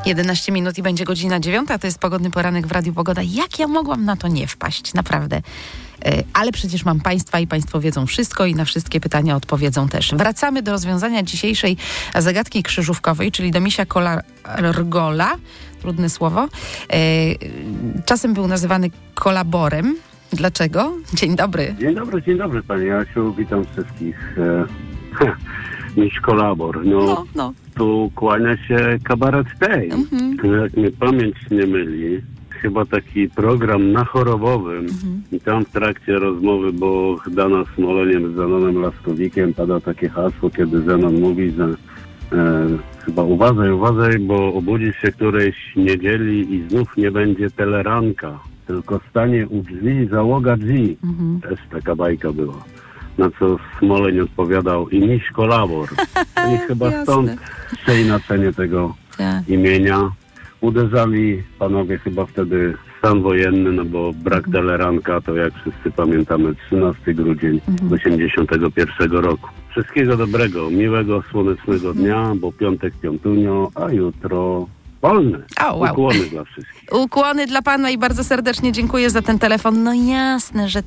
11 minut i będzie godzina 9. To jest Pogodny Poranek w Radiu Pogoda. Jak ja mogłam na to nie wpaść? Naprawdę. Ale przecież mam Państwa i Państwo wiedzą wszystko i na wszystkie pytania odpowiedzą też. Wracamy do rozwiązania dzisiejszej zagadki krzyżówkowej, czyli do misia kolargola. Trudne słowo. Czasem był nazywany kolaborem. Dlaczego? Dzień dobry. Dzień dobry Pani Jasiu. Witam wszystkich. Miś kolabor. No. Tu kłania się kabaret tej. Jak mnie pamięć nie myli, chyba taki program nachorobowym i tam w trakcie rozmowy, bo Dana Smoleniem z Zenonem Laskowikiem pada takie hasło, kiedy Zenon mówi, że chyba uważaj, bo obudzisz się którejś niedzieli i znów nie będzie teleranka, tylko stanie u drzwi załoga drzwi. Też taka bajka była. Na co Smoleń odpowiadał i miś kolabor. I chyba stąd przeinaczenie tego imienia. Uderzali panowie chyba wtedy w stan wojenny, no bo brak teleranka to jak wszyscy pamiętamy 13 grudzień 81 roku. Wszystkiego dobrego, miłego, słonecznego dnia, bo piątek piątunio, a jutro wolny. Ukłony dla wszystkich. Ukłony dla Pana i bardzo serdecznie dziękuję za ten telefon. No jasne, że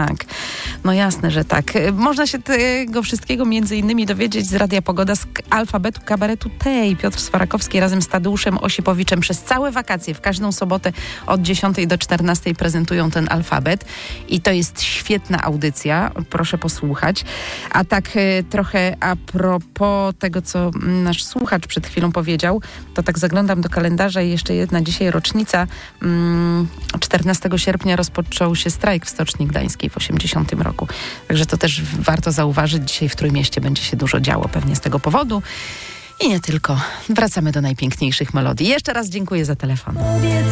tak. Można się tego wszystkiego między innymi dowiedzieć z Radia Pogoda, z alfabetu kabaretu tej. Piotr Swarakowski razem z Tadeuszem Osiepowiczem przez całe wakacje, w każdą sobotę od 10 do 14 prezentują ten alfabet i to jest świetna audycja. Proszę posłuchać. A tak trochę a propos tego, co nasz słuchacz przed chwilą powiedział, to tak zaglądam do kalendarza i jeszcze jedna dzisiaj rocznica. 14 sierpnia rozpoczął się strajk w Stoczni Gdańskiej w 80 roku. Także to też warto zauważyć. Dzisiaj w Trójmieście będzie się dużo działo pewnie z tego powodu. I nie tylko. Wracamy do najpiękniejszych melodii. Jeszcze raz dziękuję za telefon.